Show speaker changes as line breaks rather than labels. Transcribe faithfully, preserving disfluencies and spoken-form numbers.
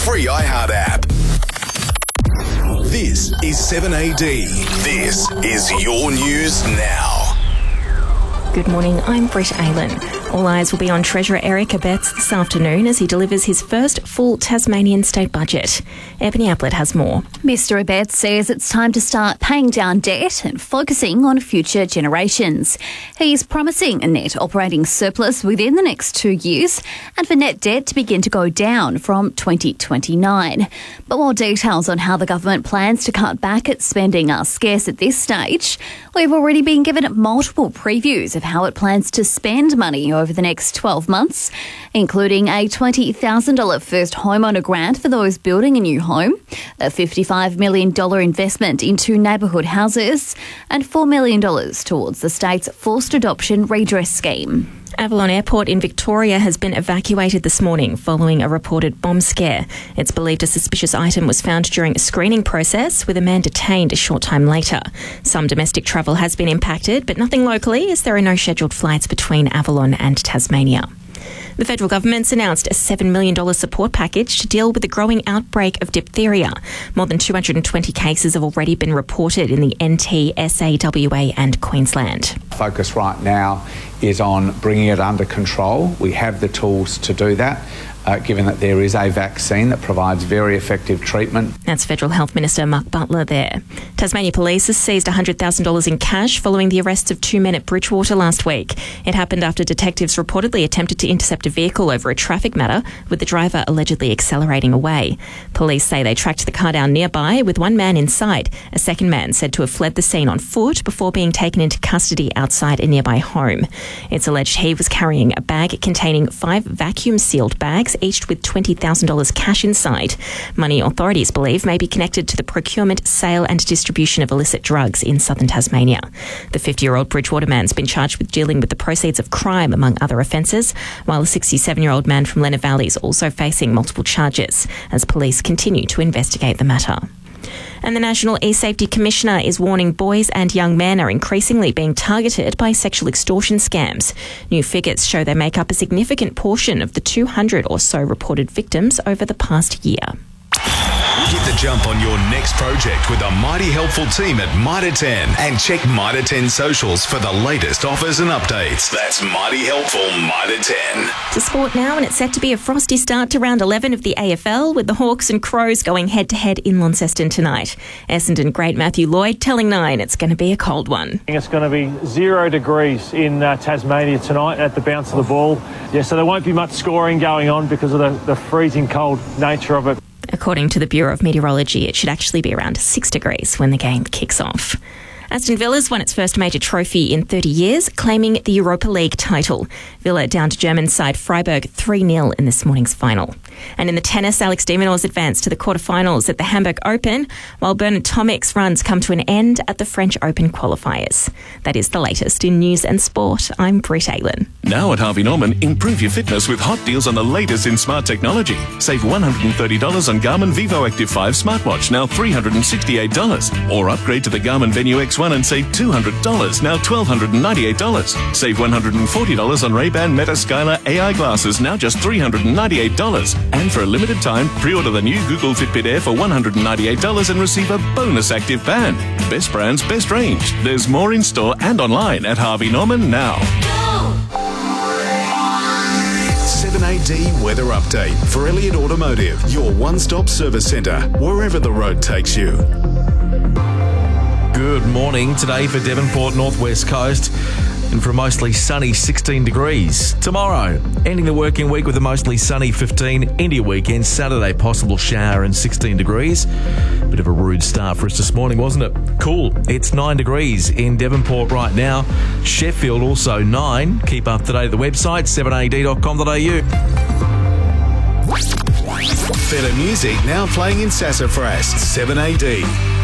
free iHeart app. This is seven A D. This is your news now.
Good morning, I'm Britt Aylan. All eyes will be on Treasurer Eric Abetz this afternoon as he delivers his first full Tasmanian state budget. Ebony Ablett has more.
Mister Abetz says it's time to start paying down debt and focusing on future generations. He's promising a net operating surplus within the next two years and for net debt to begin to go down from twenty twenty-nine. But while details on how the government plans to cut back at spending are scarce at this stage, we've already been given multiple previews of how it plans to spend money over the next twelve months, including a twenty thousand dollars first homeowner grant for those building a new home, a fifty-five million dollars investment into neighbourhood houses, and four million dollars towards the state's forced adoption redress scheme.
Avalon Airport in Victoria has been evacuated this morning following a reported bomb scare. It's believed a suspicious item was found during a screening process, with a man detained a short time later. Some domestic travel has been impacted, but nothing locally, as there are no scheduled flights between Avalon and Tasmania. The federal government's announced a seven million dollars support package to deal with the growing outbreak of diphtheria. More than two hundred twenty cases have already been reported in the N T, S A W A and Queensland.
Focus right now is on bringing it under control. We have the tools to do that, uh, given that there is a vaccine that provides very effective treatment.
That's Federal Health Minister Mark Butler there. Tasmania Police has seized one hundred thousand dollars in cash following the arrests of two men at Bridgewater last week. It happened after detectives reportedly attempted to intercept a vehicle over a traffic matter, with the driver allegedly accelerating away. Police say they tracked the car down nearby with one man inside. A second man said to have fled the scene on foot before being taken into custody outside a nearby home. It's alleged he was carrying a bag containing five vacuum-sealed bags, each with twenty thousand dollars cash inside. Money authorities believe may be connected to the procurement, sale and distribution of illicit drugs in southern Tasmania. The fifty-year-old Bridgewater man's been charged with dealing with the proceeds of crime, among other offences, while a sixty-seven-year-old man from Lenna Valley is also facing multiple charges as police continue to investigate the matter. And the National E-Safety Commissioner is warning boys and young men are increasingly being targeted by sexual extortion scams. New figures show they make up a significant portion of the two hundred or so reported victims over the past year.
Get the jump on your next project with a mighty helpful team at Mitre ten, and check Mitre ten socials for the latest offers and updates. That's mighty helpful Mitre ten.
To sport now, and it's set to be a frosty start to round eleven of the A F L, with the Hawks and Crows going head-to-head in Launceston tonight. Essendon great Matthew Lloyd telling Nine it's going to be a cold one.
It's going to be zero degrees in uh, Tasmania tonight at the bounce of the ball. Yeah, so there won't be much scoring going on because of the, the freezing cold nature of it.
According to the Bureau of Meteorology, it should actually be around six degrees when the game kicks off. Aston Villa's won its first major trophy in thirty years, claiming the Europa League title. Villa down to German side Freiburg three nil in this morning's final. And in the tennis, Alex de Minaur's advanced to the quarterfinals at the Hamburg Open, while Bernard Tomic's runs come to an end at the French Open qualifiers. That is the latest in news and sport. I'm Britt Aylan.
Now at Harvey Norman, improve your fitness with hot deals on the latest in smart technology. Save one hundred thirty dollars on Garmin Vivo Active five smartwatch, now three hundred sixty-eight dollars. Or upgrade to the Garmin Venue X one and save two hundred dollars, now one thousand two hundred ninety-eight dollars. Save one hundred forty dollars on Ray-Ban Meta Skylar A I glasses, now just three hundred ninety-eight dollars. And for a limited time, pre-order the new Google Fitbit Air for one hundred ninety-eight dollars and receive a bonus active band. Best brands, best range. There's more in store and online at Harvey Norman now.
seven A D weather update for Elliott Automotive, your one-stop service centre, wherever the road takes you.
Good morning. Today for Devonport, Northwest Coast, and for a mostly sunny sixteen degrees. Tomorrow, ending the working week with a mostly sunny fifteen. India weekend, Saturday, possible shower and sixteen degrees. Bit of a rude start for us this morning, wasn't it? Cool. It's nine degrees in Devonport right now. Sheffield also nine. Keep up to date at the website, seven a d dot com dot a u.
Better music now playing in Sassafras, seven A D.